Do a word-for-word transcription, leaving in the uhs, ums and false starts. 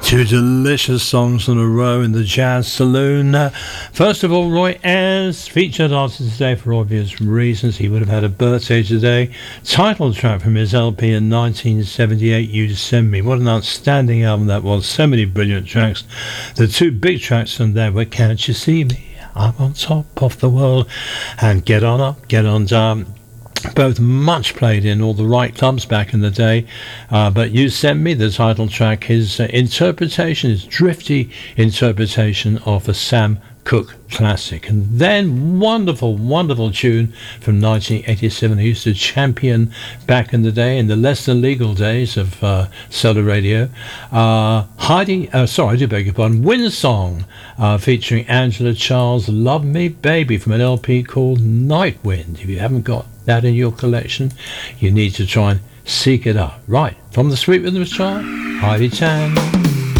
Two delicious songs in a row in the Jazz Saloon. Uh, first of all, Roy Ayers, featured artist today for obvious reasons. He would have had a birthday today. Title track from his L P in nineteen seventy-eight, You Send Me. What an outstanding album that was. So many brilliant tracks. The two big tracks from there were Can't You See Me? I'm on top of the world. And Get On Up, Get On Down. Both much played in all the right clubs back in the day, uh, but You Sent Me, the title track, his uh, interpretation, his drifty interpretation of a Sam Cooke classic. And then wonderful, wonderful tune from nineteen eighty-seven. He used to champion back in the day, in the less than legal days of uh, Solar Radio. Uh, Heidi, uh, sorry, I do beg your pardon, Windsong, uh, featuring Angela Charles, Love Me Baby, from an L P called Night Wind. If you haven't got that in your collection, you need to try and seek it out. Right, from the Sweet Rhythm Chart, Heidi Tan.